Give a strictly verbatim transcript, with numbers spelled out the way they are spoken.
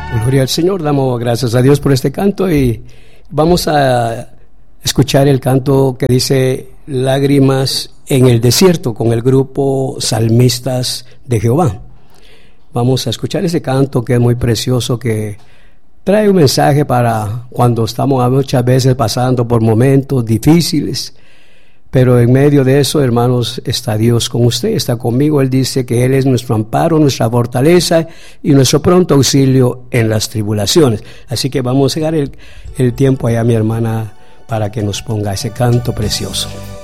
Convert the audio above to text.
Gloria al Señor, damos gracias a Dios por este canto y vamos a escuchar el canto que dice Lágrimas en el desierto con el grupo Salmistas de Jehová. Vamos a escuchar ese canto que es muy precioso, que trae un mensaje para cuando estamos muchas veces pasando por momentos difíciles. Pero en medio de eso, hermanos, está Dios con usted, está conmigo. Él dice que Él es nuestro amparo, nuestra fortaleza y nuestro pronto auxilio en las tribulaciones. Así que vamos a llegar el, el tiempo allá, mi hermana, para que nos ponga ese canto precioso.